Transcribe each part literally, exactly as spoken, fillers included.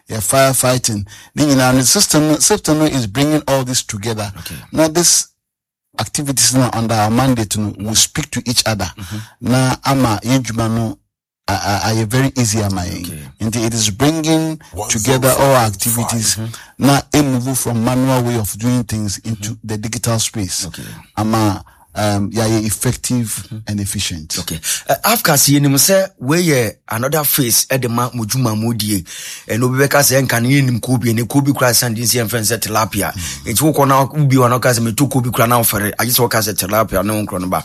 yeah, firefighting. The system system is bringing all this together. Okay. Now this activities now under our mandate no, will speak to each other. Mm-hmm. Now ama yejuma are very easy am I. And it is bringing together all our activities. Mm-hmm. Now a move from manual way of doing things into mm-hmm. the digital space. Okay. Ama um yeah, yeah effective mm-hmm. and efficient. Okay. Uh, after seeing him say we another face at the ma mujuma mudie and obeka say nkan nim kobi ne kobi kra sandin see friends tilapia. It wo kona ubi wana ka say me to kobi kra na ofere. I just work as a tilapia na nkro no ba.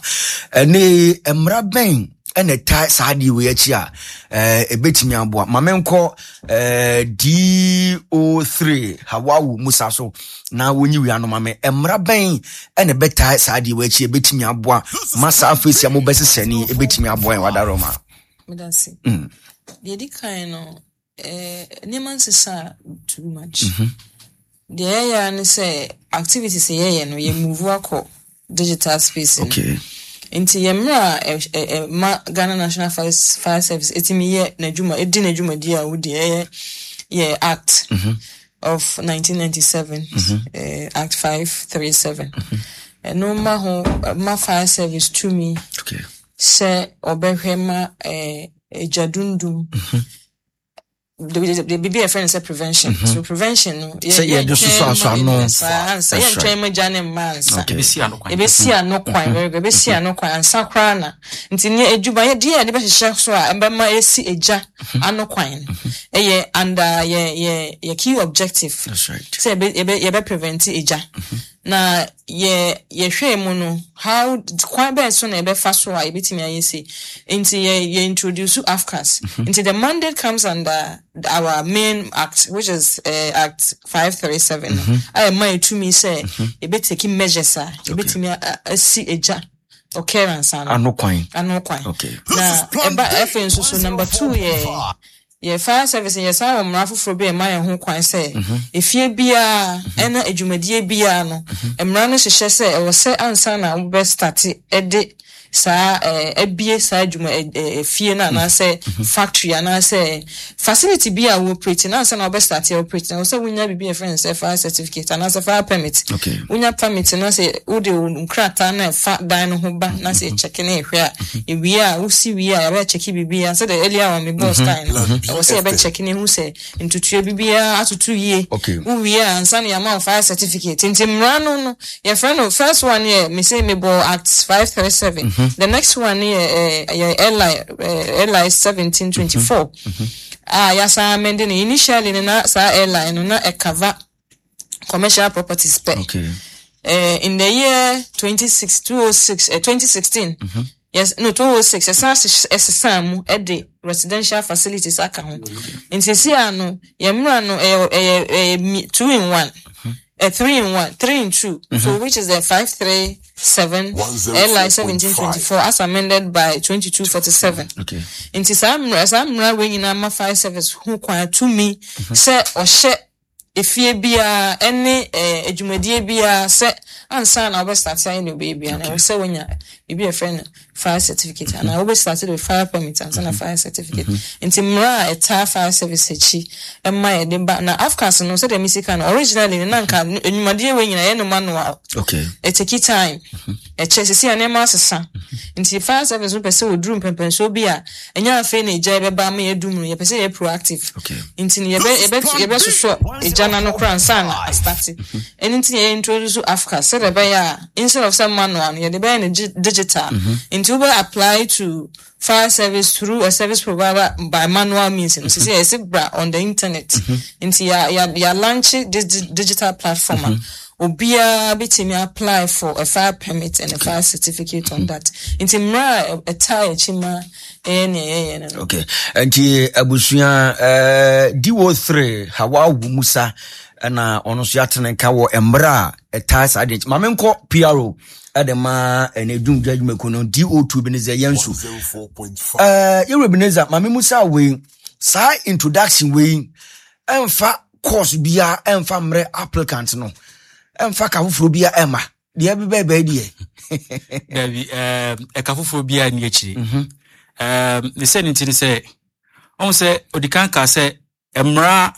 Ne emra ben ene tai saadi we achi a eh ebetimi aboa mamenko eh D O three hawawu musa so na wonyi wi anomame emra ben ene betai saadi we achi ebetimi aboa masa afesi amo besesani ebetimi aboa en wadaroma medasi mm the edikan no eh nemansa too much mhm the ya ne say activities ye no ye move akọ digital space. Okay. Inti yemra eh ma Ghana National Fire Fire Service etimi ye najuma edi najuma dia wudi eh ye act mm-hmm. of nineteen ninety-seven mm-hmm. uh, act five thirty-seven mm-hmm. eh no ma ho ma fire service to me okay se obehwema eh ejadundum mm-hmm. the the B B F friend say prevention. Mm-hmm. So prevention no say yeah do so so no say yeah try me jane man sa e be see anokwan e be see anokwan very good be see anokwan ansa kra na nti ne eduba ye de de be hye so a emba ma esi eja anokwan e ye under ye ye ye key objective. That's right. Say be ye be prevent eja na ye ye hwe mu no how kwan be so na e be fa so a e betimi ayesi nti ye ye introduce AFCAS. Nti the mandate comes under our main act, which is uh, Act five thirty-seven. Mm-hmm. I am my to me say e be taking measures a e betimi asi eja okay ransan anokwan anokwan okay na eba efen so so number two ye ye fire service ye sa wo mra foforo be ma ye ho kwan say efie bia ena edwumadie bia no emra no hyehyɛ say e wo say ansa na wo be start e de sa ebie sa adwuma efie na na say factory na say facility bia wo operate na ansa na wo be start operate na say wonya bibia friends say fire certificate na say fire permit okay wonya permit na say wo de nkrata na fa dan no ho ba na say check na ehwe a ewie a wo si wie a be check bibia say the earlier one me boss time wo say be check na hu say ntutue bibia atutu yie wo wie a ansa na ya ma fire certificate ntimra no no your friend no first one here me say me bo act five thirty-seven. Mm-hmm. The next one here uh, uh, L I uh, L I seventeen twenty-four. Mm-hmm. Ah yasa amending initially na sa L I no na e cover commercial properties pe. Okay. Uh, in the year twenty sixteen uh, twenty sixteen. Mm-hmm. Yes, no two oh six esa esa mu e de residential facilities aka ho. Nti si ano yemra no eh eh two in one. A uh, three in one, three in two. Mm-hmm. So which is the five three seven L I seventeen twenty-four as amended by twenty two forty-seven. Okay. Inti samra samra we nyina ma fire service who kwan to me say o hye efie bia ene edwumadie bia say ansa na we start say no baby and we say wonya be a friend fire certificate and I always started with fire permit and mm-hmm. fire certificate. Mm-hmm. Inti mra eta fire service echi e ma ye dem ba na AFCAS no say the musical no originally na nka edwumadie we nyina ye no manual. Okay. It take time. E chese si anema asesa. Inti fire service we pese odrum pempen so bia enya afa na eja be ba ma ye dum no ye pese ye proactive. Okay. Inti ye be ye be so so ejana no kran san start. And inti ye introduce AFCAS say the be instead of some manual ye the be digital. Mm-hmm. Into apply to fire service through a service provider by manual means. Mm-hmm. So say it's on the internet. Mm-hmm. Into ya ya ya launch this digital platform. Mm-hmm. Obia bitimi apply for a fire permit and a fire certificate on that. Into mra a tie chima ene ene. Okay. Anti abusuya eh D O three hawa musa na ono so yatene ka wo emra a tie side. Mamenko P R O Adema and a doom judgment kono D O two Beneza Yansu. Uh, you Beneza, Mammy Musa way, sa introduction way, and fa course bia and famre applicants no, and fa cafufobia Emma, the Abbey baby. Baby, um, a cafufobia in Yachi. Um, the Senate say, on say, Odikanka say, Emra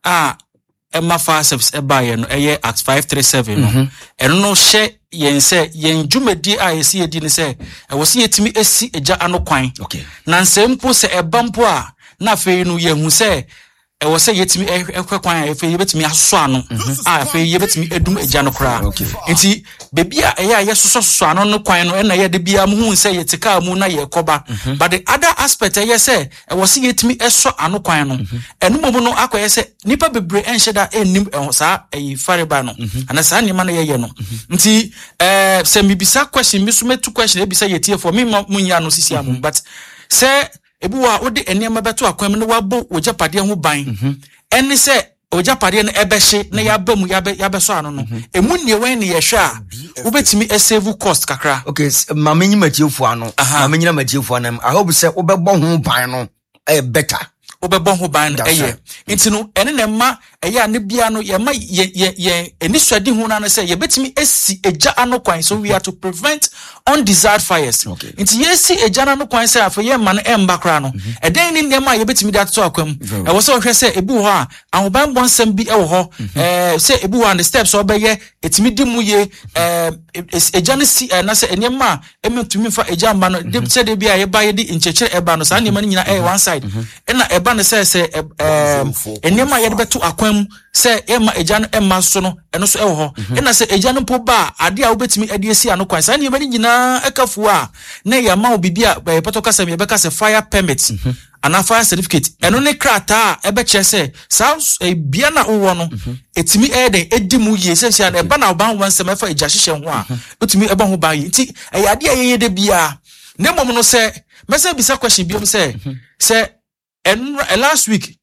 a Emma fire service eba no eye at five three seven no eno no hye yen se yen dwumadi a yesi edi ne se e wo se yetimi esi eja ano kwan na nsempo se eba mpo a na afei no yehu se e wo se yetimi ekwe kwan afei yebetimi asoso ano a afei yebetimi edum eja no kra enti bebi a eya yesoso soso ano no kwan no na ye de bia mu hu se yetika mu na ye koba but the other aspect eye se e wo se yetimi eso ano kwan no enu momu no akoye se nipa bebre enhyeda enim sa e fareba no ana sa nima na ye ye no nti eh se mibisa question mi so metu question e bisa yetie for me munya no sisi am but se ebuwa odi eniema beto akwam ne wabo ojapade ho ban eni se ojapade ne ebehye ne yabamu yabe yabeso ano no emu ne wen ne yehwe a ubetimi e save cost kakra. Okay, mamenyi matiefo ano mamenyi na matiefo ano I hope say obebo ho ban no e better obebo ho ban eye nti no ene ne ma eye ne bia no ye ma ye ye eniswadi ho na no say ye betimi esi eja ano kwan so we are to prevent undesired fires. Nti yesi eja ano kwan say afa ye ma no emba kra no eden ni ne ma ye betimi da to akwam e wo say ohwe say ebu ho a ahoban bonsam bi e wo ho eh say ebu ho and the steps obeye etimi di mu ye eh eja no si na say enema emetumi fa eja ma no de say de bia ye ba ye di nchechire eba no sa enema ni nyina eh one side ena eba no say say eh enema ye de beto akwam say ema eja no ema so no eno so e wo ho ena say eja no po ba ade a obetimi ade esi ano kwan sa enema ni nyina ekafu a na ya ma obibi a patoka se me beka se fire permit and a fire certificate eno ne krata ebe che se sa bia na wo no etimi e den edi mu ye se se na eba na oban wan se mefa eja hihye ho a otimi eba ho ba yi nti e ade a ye de bia ne mom no se mese bisa question biom se se en last week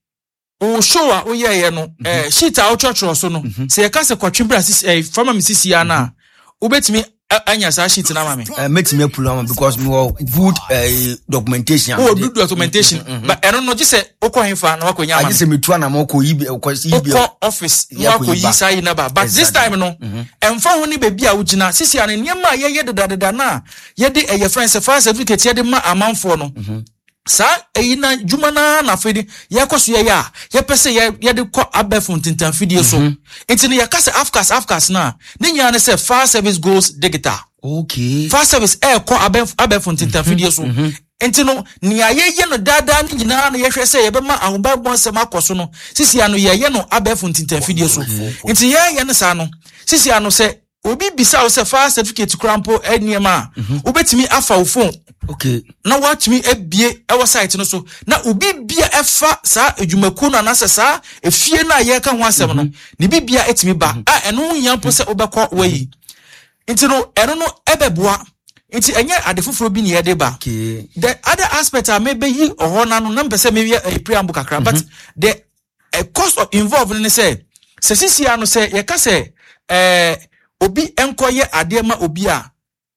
o show a o ye ye no eh sheet a o chọchọ so no se ye ka se kwatwembra eh former misisi ya na obetimi anya sa sheet na mame uh, make me pull on because more good uh, documentation oh good documentation mm -hmm. but I don't know just say okohemfa na wakonya mame I just me tu na mako yibi yibi office wako yi sai na ba but exactly. This time no emfa ho ni bebi a wugina sisi an niam a ye ye dedadeda na ye de eye friends fire certificate ye de ma amanfo no sa eyina juma na na fedi ye kwaso ye ya ye pese ye ye de ko abefon tintan fidie so enti ne ye kase afkas afkas na ne nya ne se fire service goes digital. Okay, fire service e ko abef abefon tintan fidie so enti no ne aye ye no dada ne nyina na ye hwe se ye be ma ahoba bonsem akoso no sisi ano ye ye no abefon tintan fidie so enti ye ye ne sa no sisi ano se obi bisa o se fire certificate krampo eniema obetimi afa wo phone. Okay, na watch me ebie e site no so na obi bia efa sa edwumaku na na sa efie na ye ka ho asem no ne bibia etimi ba a eno yampo se obekọ wayi nti no eno no ebeboa nti enye adefoforo bi ne ye de ba. Okay, the other aspect a maybe yi oho na no na mpese me a preamble kakra but the uh, cost of involved ne say se sisia no say ye ka say eh obi enkoye ade ma obi a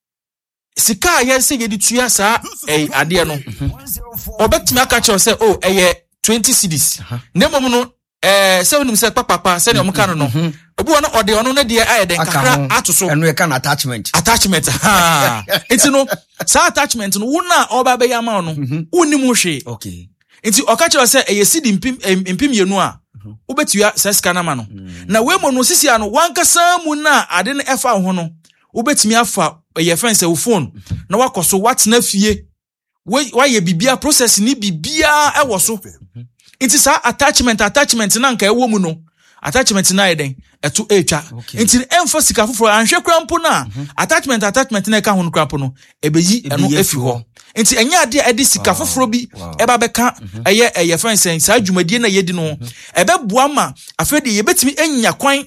sika ye se ye di tuya sa eh ade no obetimi aka che say oh eh twenty cedis ne mom no eh se wonim se papapa se ne omka no no obi wono ode ono ne de aye den kakra atoso eno ye kan attachment attachment ha enti no sa attachment no wona oba be yama no wonim hwe. Okay, enti oka che say eh cedi mpim mpim yenu a obetua se sika na ma no na we mo no sisi ano wankasa mu na ade ne efa ho no obetimi afa ye friend say wo phone na wakoso watna fie wa ye bibia process ni bibia e wo so nti sa attachment attachment na nka e wo mu no attachment na eden eto etwa nti emfa sika foforo anhwe krampo na attachment attachment na ka ho krampo no ebeyi eno efi ho nti enya ade ade sika foforo bi eba beka eye eye friend say sa dwumadie na yedi no ebe boa ma afedi ye betimi enya kwan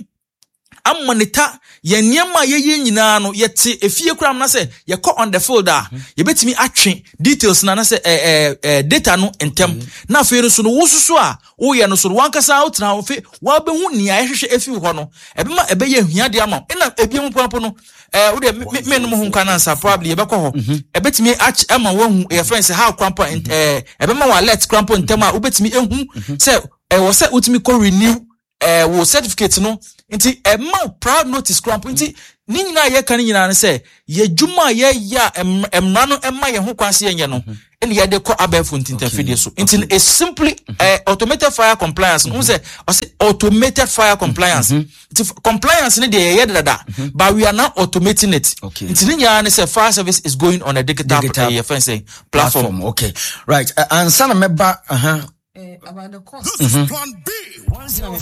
amonita ye niema ye ye nyina no ye te efie kram na se ye ko on the folder ye betimi atwe details na na se eh eh data no entem na afeero so no wususu a wo ye no so wankasa outra wo fe wa be hu nia ehwehwe efi ho no ebe ma ebe ye huade ama ina ebiem popo no eh wo de me no hu kan answer probably ye be ko ho ebetimi ach ama wo hu ye friends how crampo eh ebe ma wa let crampo entem a wo betimi ehu se eh wo se utimi ko renew eh wo certificate no nti e ma proud notice cramp nti ni nyina ye kan nyina say ye dwuma ye ya emra no emma ye ho kwase ye no ene ye de ko abefo ntinterfere so ntin is simply uh, automated fire compliance no say automated fire compliance compliance ne de ye dada but we are now automating it ntin nyina ne say fire service is going on a digital, digital uh, fencing platform. platform Okay, right. Uh, and sana meba uh-huh uh, about the cost plan B one oh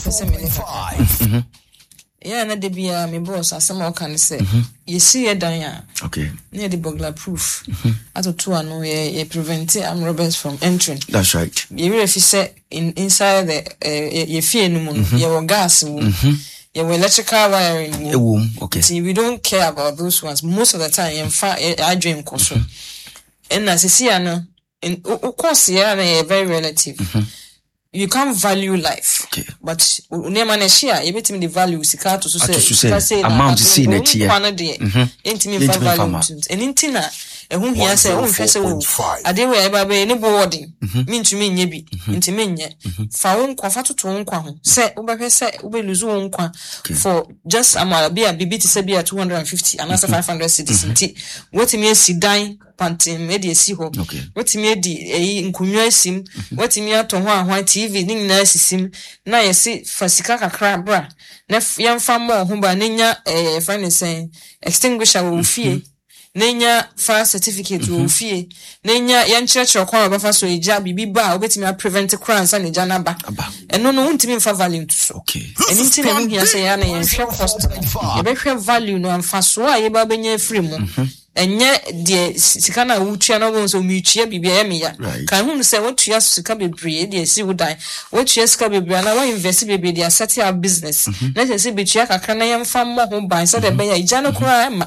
five. Yeah, na debia me boss asema o kan say you see e dan ya okay near the burglar proof ato to ano ye prevent armed robbers from entering. That's right. You really say in inside the uh, ye fear no mun ye wo gas wo ye wo electrical wiring wo okay. See, we don't care about those ones most of the time in fact I dream koso and as see ano in of course yeah very relative. You can't value life, okay. But unema na share, you bet me the value sika to say, say amount to see next year. Intimate value, and intina. E hu hia say won hwese wo ade we eba be ni boarding me ntumi nye bi ntimi nye fa won kwa fa toto won kwa ho say wo be hwese wo be lose won kwa for just amara be a bibi ti say be two hundred fifty and also five hundred cedis nti wetimi esi dan pantin me de esi ho wetimi edi eyi nkunwa esim wetimi ato ho ahwa T V ni nyina esisim na yesi fasika kakra bra na yemfa mo ho ba nenya eh friend say extinguisher wo fie nenya fire certificate wo fie nenya yanchechero kwa ba fa so eja bibi ba obetimi a prevent crimes and eja na ba eno no untimi mfa value to so okay anything na hu hia say ya na yenhwe cost e be hwe value no amfa so a ye ba benya free mu enye de sika na wutua na won so mitua bibia ya meya kan hu say wotua sika bebre de si wudan wotua sika bebre na wa invest bebre de asset your business na say betua kakra na yemfa mo ho ban so de be ya eja no kura ma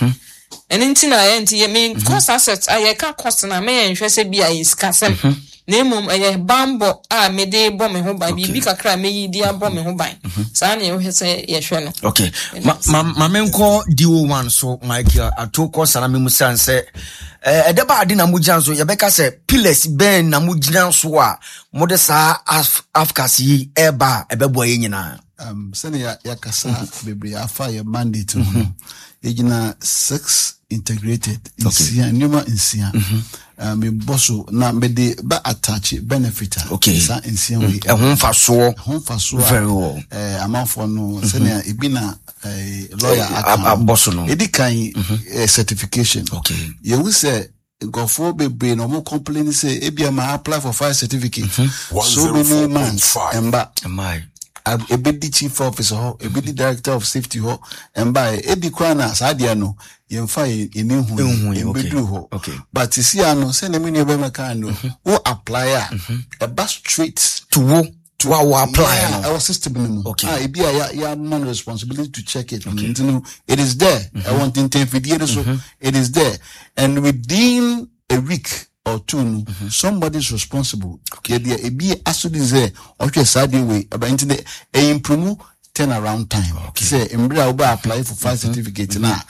and intina enti ye mean cost assets I can cost na me enhwe se bia is kasem na mum eh bambo a me de bo me ho ban bi kakra me yi dia bo me ho ban sa na ye se ye hwe no okay ma ma menko D O one so Michael atoko sana me musan se eh edeba ade na mugyan so ye beka se pillars ben na mugyan so a mode sa afkasi eba ebebo ye nyina um senior yakasa bebre afa your mandate ejina six integrated insia nyuma insia me bosso na me de ba attach benefit sa insia we e ho mfa so ho mfa so very well eh amafo no senior ebina lawyer aka bosso no edikan certification okay ye we say go for be brain no more complain say ebia ma apply for fire certificate so many months emba my a bit chief officer ho a bit director of safety ho and by ebi kwana sadia no yemfa eni hu ebedu ho but you see ano say na me ne be meka no who apply a bus straight to wo to our apply no our system no okay ah ebi ya ya man responsibility to check it okay. You know, it is there I want to interfere so it is there and within a week or two mm-hmm. somebody's responsible okay there e be asodize okay side way about internet e improve turnaround time okay say embra oba apply for fire certificate mm-hmm. na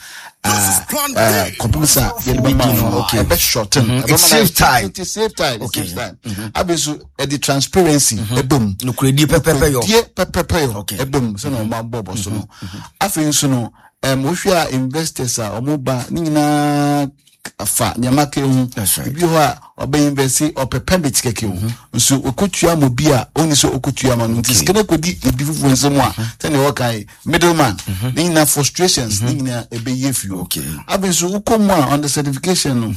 uh uh computer you know okay a bit shorten it save time it save time okay time abiso e the transparency ebom no kredi pepepe yo pepepe yo ebom so no ma bobo so no afin so no em wo hwia investors a omoba ni nyina afa nyamake hu bi ho a obe invest o permit keke hu nso okotua mo bi a oni so okotua ma no ntiskene kodi ebi fufu nsemo a tane wo kai middleman ni na frustrations ni na ebe yefu okay abenso ukomu a on the certification no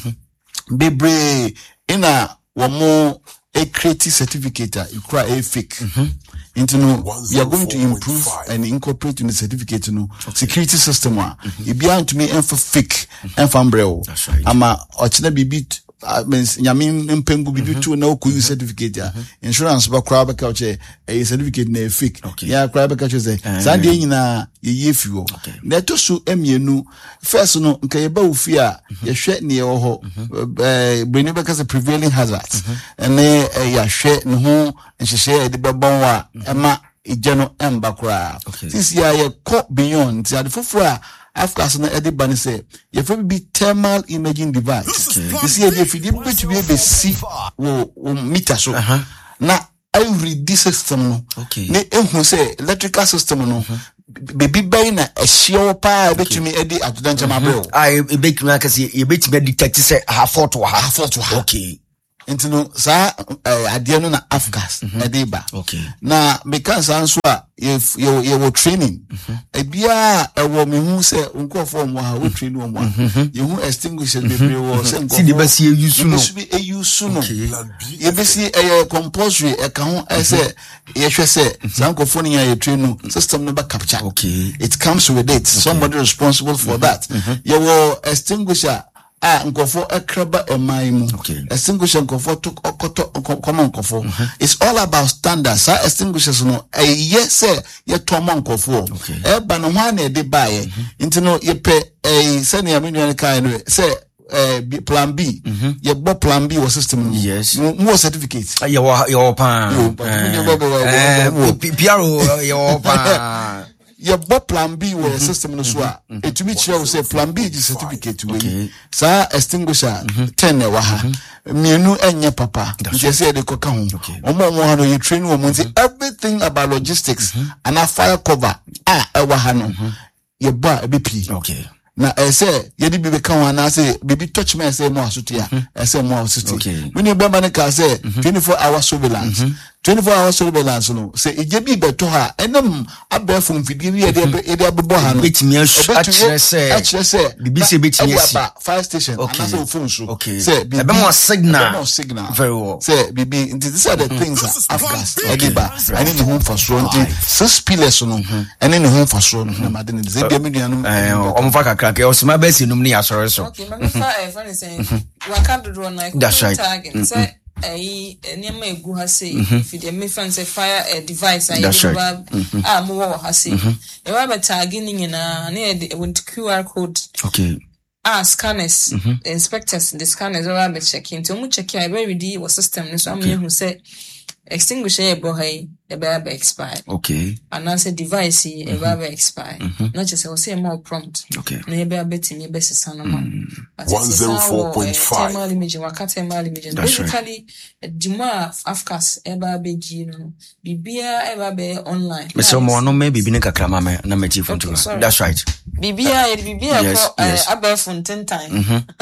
bebre ina wo mo a creative certificate you cry a fake into no we are going to improve and incorporate in the certificate no security system one it be to me and for fake and for umbrella ama ochina bibi means nyame mpengu bibi tu na oku certificate ya insurance ba kra ba ka che a certificate na fake ya kra ba ka che say sande nyina ye yefuo na to so emienu first no nka ye ba ofi a ye hwe ne ye ho eh breni ba ka say prevailing hazards and ya hwe ne ho nhihye de bebon wa ema ejeno emba kra this year ye co beyond the fofora after so na everybody say you for be thermal imaging device you see if you be to be able see wo meter so na every this system no okay ne ehun say electrical system no baby bay na a show pa betumi edi atodancha mabro ah e betumi akase e betumi detect say ha fault wa ha fault wa okay into no sa ade no na afgas ediba okay na because anso a you you were training e bia e wo me hu say nkofo mo ha wo train wo mo you hu extinguisher bebre wo say nkofo see the best you use no be e use no e be see e compulsory e ka ho e say ye hwe say sa nkofo ni ya train no system no ba capture okay it comes with it somebody responsible for that you were extinguisher ah nkofo ekraba emai mu extinguisher nkofo to okoto common nkofo it's all about standards ah extinguishers no eh yes ye tomo nkofo e ba no hwa na de bae nti no ye pe eh se na me nwan kai no say eh plan B ye bo plan B wo system no yes mo certificate ye wo ye wo pa eh P R O ye wo pa your plan B where system no so a etumi kire wo say plan B is certificate we sa extinguisher ten e wa ha mienu enye papa je say de koka ho omo omo ha no you train wo monzi everything about logistics and a fire cover ah e wa ha no ye ba e be p okay na e say ye di bibe kan wana say bibi touch me say mo asotia e say mo asotia we ni be man ka say twenty-four hour surveillance twenty-four hour surveillance no say eje bi beto ha enem abefo mfidi wi e de abebo ha no betimi achire say achire say bibi say betimi asi fire station and say phone so say bibi mo signal signal very well say bibi these are the things afgas ediba ani ne ho faso nti six pillars no ani ne ho faso no na made ne say bi amia no eh omfa kakra ke osima ba si num ne asore so okay man fa e fa ne say waka do na target say ai enema egu ha say if the me fan say fire a device I ba ah mo wo ha say e wa be tag ni nyina na e want Q R code okay ah scanners the inspectors the scanners are be checking to mu check I be ready was system so am hu say extinguisher e bo hai e be be expire okay and answer device e be be expire not just say more prompt okay na e be betimi be sesa no ma one oh four point five thermal imaging wakata thermal imaging basically duma afkas e be be gi no bibia e be online me so mo no me bibi ne kakra ma me na me chief to that's right bibia e bibia ko abefo ten time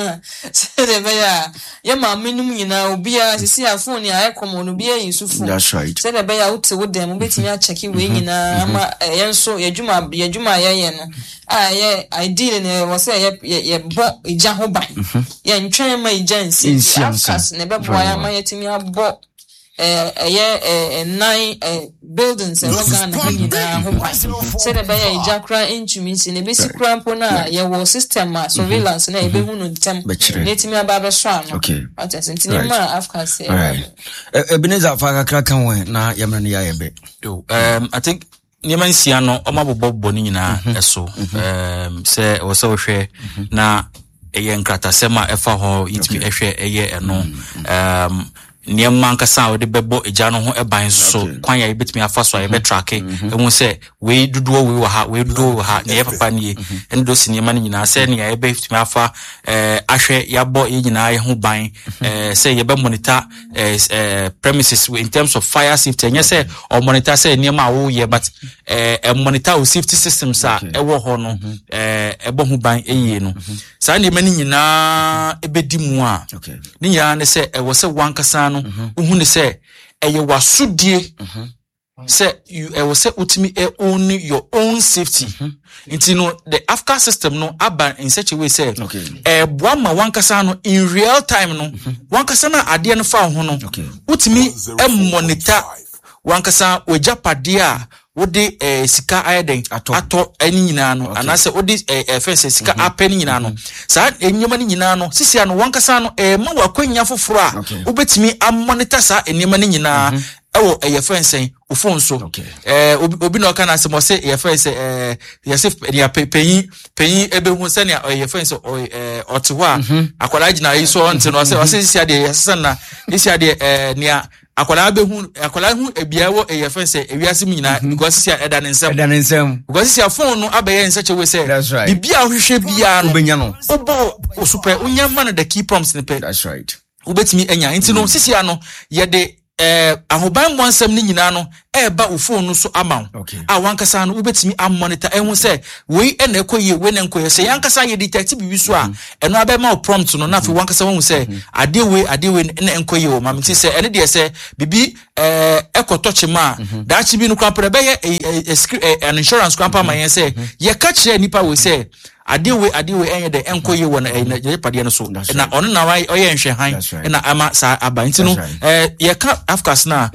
so the be ya ya ma menum nyina obia sisi afone ya ekomo no bia yisufu that's right so the be ya uti wo dem betimi a check we nyina ama yenso yadwuma yadwuma ye no ah ye ideal ne wo say ye ye bo ija ho ban ye ntwen ma ija nsi afkas ne be bo ya ma yetimi abo eh eh eh nine eh buildings e waga na nyina ho ban so the be ya ija kra intumi si ne be si kra mpo na ye wo system a surveillance na e be hu no ntem netimi aba be so ano at sentini ma afkas e Ebenezer fa kakra kan won na yamra ne ya ye be um I think Nieman Siano, Omabo Bonina, eso, um, say, or so share, na a young Kratasema, Efa ho, eat me a share a year and no, um, near Mancasa, the bebo, a jano, a bind so, quite a bit me a fast way, a bit tracking, and won't say, we do we were ha, we do ha, never funny, and do senior money in our sending a baby to Mafa, uh, Asher, Yabo, in I who buying, uh, say, Yabba monitor, uh, premises in terms of fire safety, and yes, say, or monitor say near my oh, yeah, but, uh, a monitor with safety systems are a war hono, uh, a bomb buying a year no. Sandy many na a bit dimwa, okay. Nia, they say, I was a one casano, who they say, a you was so dear. Say you I will say ultimately only your own safety. It's you know the Afghan system no aba in such a way say okay. Eh one ma one kasa no in real time no one kasa na ade no fa ho no ultimately e monitor one kasa ojapade a wode eh sika ayeden ato ani nyina no anase wode eh fence sika apeni nyina no sa enyema ni nyina no sisia no one kasa no eh ma wakwanya foforo a obetimi a monitor sa enyema ni nyina ewo eh fence phone so eh obi no kana se mo se e fence eh yesef ya peyin peyin ebe hu se na e fence o eh otewa akwala gina yi so nti no se se sia de yesesa na sia de eh nia akwala be hu akwala hu ebia wo e fence e wiase nyina because sia eda ne nsem eda ne nsem because sia phone no abaye nse chewe se bibia hwehwe bia no obenya no obo o super unya man the key prompts ne pe that's right ubetimi enya nti no sisia no ye de eh ahoban monsem ni nyina no e ba wo phone no so ama a wankasa no wobetimi am monitor ehun say we e na ekoye we na enkoye say yankasa ye detect bibi so a eno abema o prompt no na fi wankasa won say ade we ade we na enkoye o mamti say ene de say bibi eh ekotoche ma da chi bi no kwapre be ye an insurance kwampa ma yen say ye ka kire nipa we say adewe adewe enye de enkoye wona e pade no so na ono na wai oye nhwe han na ama sa aba nti no eh ye ka afkas na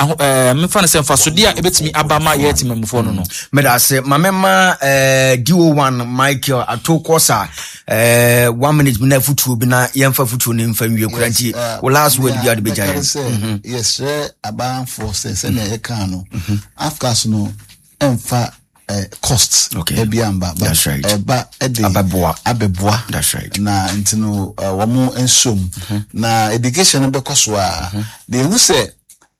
eh me fa na se mfa so dia ebetimi aba ma ye timamfo no no me da se mamema eh D O one Michael Atokosa eh one minute na futu bi na ye mfa futu ne mfa nwie kura nti wo last word bi ade be jaye yes aba for se se na e kan no afkas no emfa Uh, costs okay ebiamba but that's right eba ede abeboa abeboa that's right na ntino wamo ensom na education be koso a they who say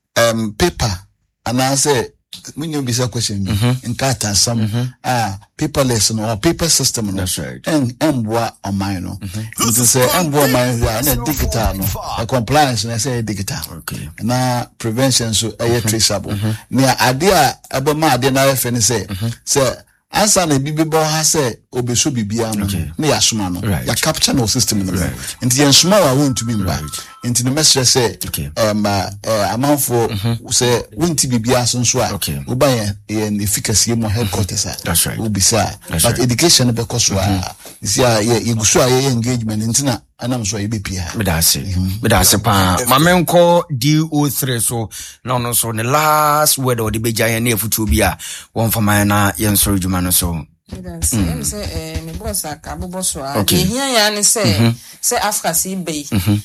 um paper and I say when you be say question in kata some ah paperless no or paper system no that's right en emboa on mine no it say emboa mine na digital no a compliance na say digital okay na prevention so eh traceable na ade a abema ade na refe ni say say ansa na bibibo ha say obeso bibia no na ya soma no ya capture no system no nti ya soma wa won to be mba nti no mesre say um amount for say won ti bibia so so a oba ya efficacy mo headquarters a obisa but education be koso a isi ya yeguso a ye engagement nti na anam so ye bepia medase medase pa mamenko D O three so no no so the last word or the beja na efutu bi a won fama na yensoro juma no so yes em say eh me boss aka boss so a ye hia ya ne say say Africa si be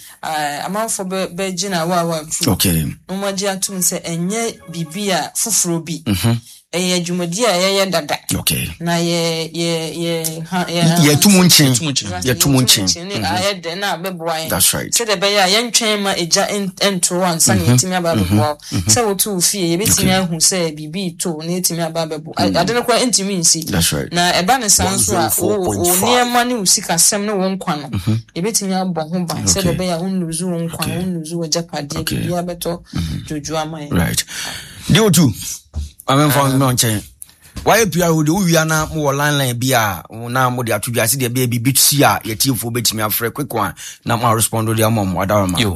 ah amanfo be gina wa wa true okay no maji atum say enye bibia fufuro bi eh adwumadi a ye dada okay na ye ye ye ye tumunchin ye tumunchin ni aye de na beboa that's right say the be ya ye ntwen ma eja ento wan san yetimi aba beboa say wo tu fie ye betimi ahu say bibi to na yetimi aba beboa ade no kwa ntimi nsi that's right na eba ne sanso a o niema ne usika sem ne won kwa no ye betimi abɔ ho ban say the be ya unluzu won kwa unluzu wo japade bibi abeto jojo amai right D O two amen from me on chain why pia wo de wia na mo line line bia na mo de atodwa se de bia bi bitsi a ye tiefo betimi afre quick one na mo respond de amom wadawama yo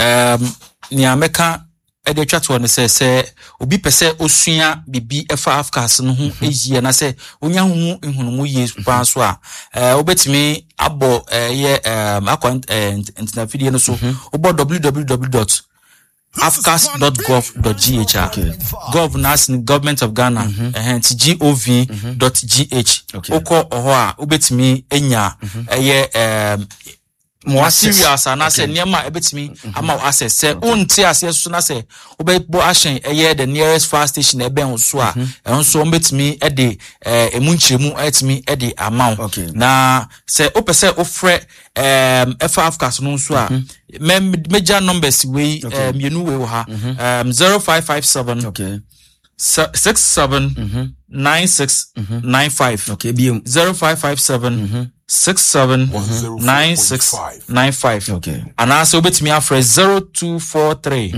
um ni ameka e de twato ne se se obi pese osua bibi efa afkas no ho ezie na se onya hu ehunu ye pa so a eh obetimi abo ye um akwa internet video no so obo w w w dot afcas dot gov dot g h okay. Governors Government of Ghana mm-hmm. uh, gov dot g h oko oho a obetimi enya eye um more serious and I say niema ebetimi ama access say unti access so na say obebo ahyen eye the nearest fire station ebe nso a enso obetimi e de emunchiremu etimi e de amount na say opese ofre um F F cast no nso a major numbers we um you know we ha um zero five five seven okay six seven nine six nine five okay b zero five five seven six seven nine six nine five okay and also betimi afre zero two four three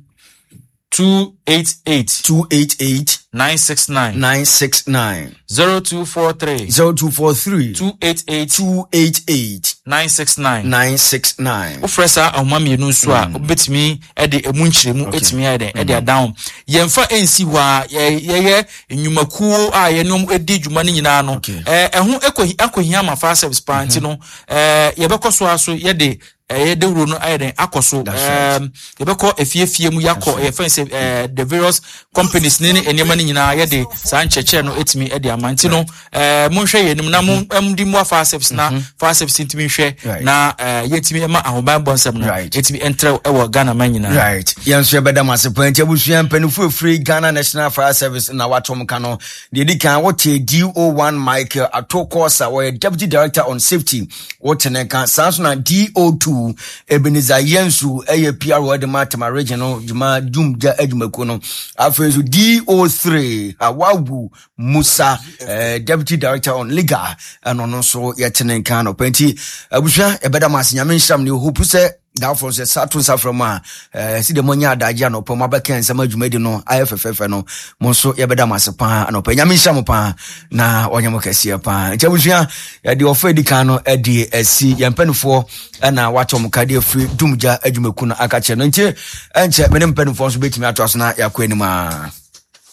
two eight eight two eight eight nine six nine nine six nine zero two four three zero two four three two eight eight two eight eight nine six nine nine six nine ofresa ahomami no so a obetimi e de emunchiremu etimi e de e de down yemfa ensi ho a ye ye enyumakuo a ye no edi dwuma ni nyina no eh eho ekohia ma fa service panti no eh ye bekoso aso ye de eh de wuro no ayeden akoso um ye beko efiefie mu yakọ ye fancy eh the various companies ni enema ni nyina ye de san cheche no etimi e de amanti no eh monhwe ye nim na mo di mo fa service na fa service etimi hwe na eh yetimi ma ahoban bonsem no etimi entre e wo Ghana man nyina right yenso ebeda masepanti abusua mpanifu free Ghana National Fire Service na watom ka no de di kan wote D O one Michael Atokosa wo Deputy Director on Safety wote ne kan sanso na D O two Ebenezer Yensu eye P R O de Matama Regional Juma Jumja Edumako no afrezu D O three Awawu Musa uh, Deputy Director on Liga and on so yetenen kan openti abusua ebeda mas nyame nhyam ne hope se Therefore, the Saturn Saframa, uh, see the Monia Dajano, Pomabaka and Sama Jumedi no, I F F no, Monso Yabeda Masapa, and Openya Shamopa, na Wanyamokasia pa. Jabusia, the Ofedicano, Eddie, S. Yampen for, and now watch on Kadia free, Dumja, Edumekuna Akacha, and Che, and Che, Menem Pen for beating me at us now, Yaquenima.